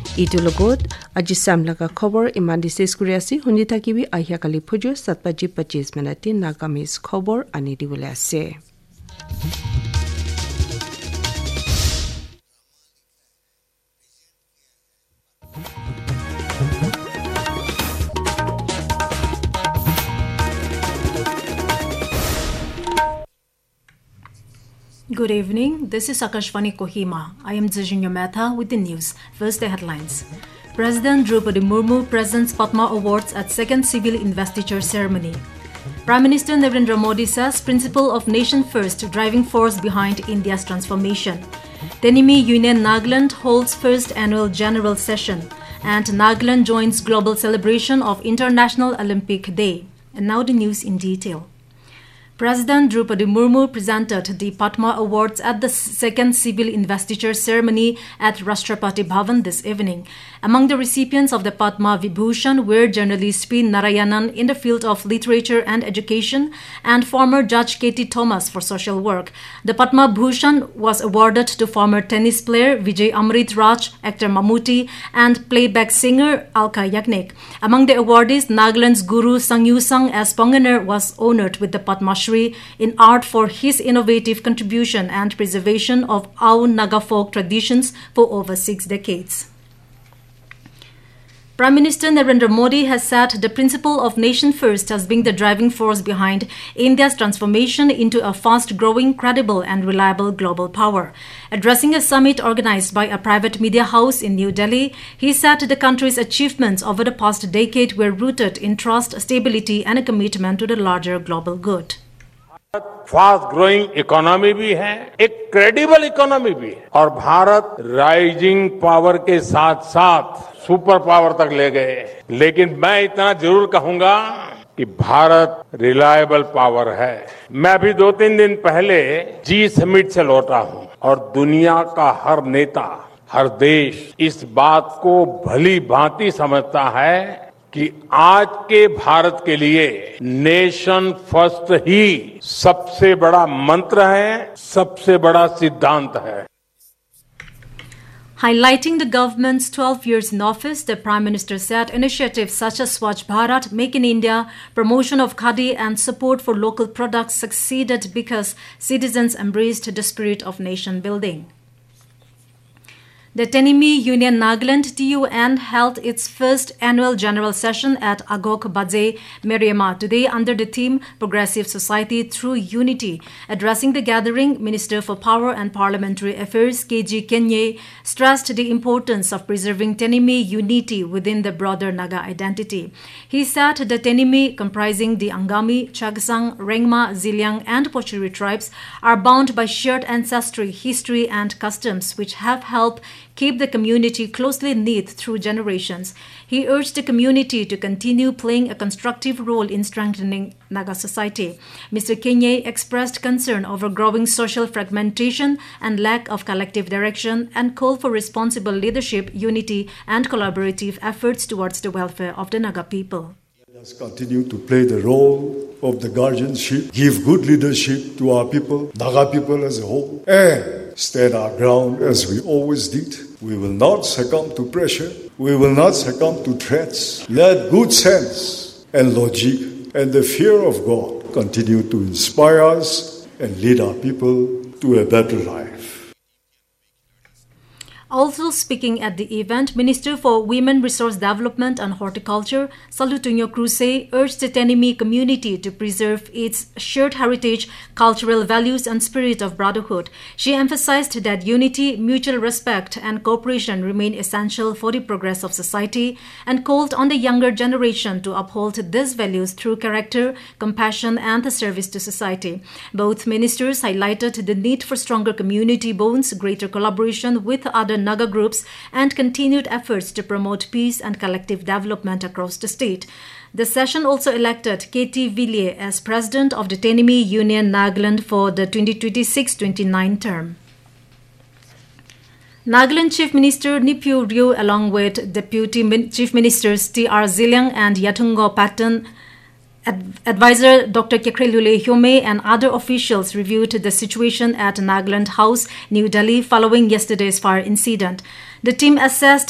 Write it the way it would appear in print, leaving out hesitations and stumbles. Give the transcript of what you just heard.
Itologot, Ajisam Laga Kobor, Imandis Kuriasi, Hunitakibi, Ayakali Pujo, Satpaji Pachis Menati, Nagamis Kobor, Anidi se. Good evening. This is Akashvani Kohima. I am Zijinya Mehta with the news. First, the headlines. President Draupadi Murmu presents Padma Awards at second civil investiture ceremony. Prime Minister Narendra Modi says principle of nation first driving force behind India's transformation. Tenimi Union Nagaland holds first annual general session, and Nagaland joins global celebration of International Olympic Day. And now the news in detail. President Draupadi Murmu presented the Padma Awards at the second civil investiture ceremony at Rashtrapati Bhavan this evening. Among the recipients of the Padma Vibhushan were journalist P. Narayanan in the field of literature and education and former Judge K.T. Thomas for social work. The Padma Bhushan was awarded to former tennis player Vijay Amrit Raj, actor Mammootty, and playback singer Alka Yagnik. Among the awardees, Nagaland's Guru Sangyusang S. Ponganer was honored with the Padma Shri in art for his innovative contribution and preservation of our Naga folk traditions for over 6 decades. Prime Minister Narendra Modi has said the principle of nation first as being the driving force behind India's transformation into a fast-growing, credible and reliable global power. Addressing a summit organized by a private media house in New Delhi, he said the country's achievements over the past decade were rooted in trust, stability and a commitment to the larger global good. Fast growing economy भी है, एक credible economy भी है और Bharat rising power के साथ साथ super power तक ले गए। लेकिन मैं इतना जरूर कहूंगा कि भारत रिलायबल पावर है। मैं अभी 2-3 दिन पहले जी समिट से लौटा हूं और दुनिया का हर नेता, हर देश इस बात को भली भांति समझता है कि आज के भारत के लिए नेशन फर्स्ट ही सबसे बड़ा मंत्र है, सबसे बड़ा सिद्धांत है। Highlighting the government's 12 years in office, the Prime Minister said initiatives such as Swachh Bharat, Make in India, promotion of Khadi and support for local products succeeded because citizens embraced the spirit of nation building. The Tenimi Union Nagaland TUN held its first annual general session at Agok Badze, Meriema today under the theme Progressive Society Through Unity. Addressing the gathering, Minister for Power and Parliamentary Affairs KG Kenye stressed the importance of preserving Tenimi unity within the broader Naga identity. He said the Tenimi, comprising the Angami, Chagsang, Rengma, Ziliang and Pochuri tribes, are bound by shared ancestry, history and customs which have helped keep the community closely knit through generations. He urged the community to continue playing a constructive role in strengthening Naga society. Mr. Kenye expressed concern over growing social fragmentation and lack of collective direction and called for responsible leadership, unity and collaborative efforts towards the welfare of the Naga people. Let us continue to play the role of the guardianship, give good leadership to our people, Naga people as a whole, and stand our ground as we always did. We will not succumb to pressure. We will not succumb to threats. Let good sense and logic and the fear of God continue to inspire us and lead our people to a better life. Also speaking at the event, Minister for Women Resource Development and Horticulture, Salutunyo Kruse, urged the Tenimi community to preserve its shared heritage, cultural values and spirit of brotherhood. She emphasized that unity, mutual respect and cooperation remain essential for the progress of society and called on the younger generation to uphold these values through character, compassion and the service to society. Both ministers highlighted the need for stronger community bonds, greater collaboration with other Naga groups and continued efforts to promote peace and collective development across the state. The session also elected K.T. Villiers as president of the Tenimi Union Nagaland for the 2026-29 term. Nagaland Chief Minister Nipyu Ryu along with Deputy Chief Ministers T.R. Ziliang and Yatungo Patton, Advisor Dr. Kekrelule Hyome and other officials reviewed the situation at Nagaland House, New Delhi following yesterday's fire incident. The team assessed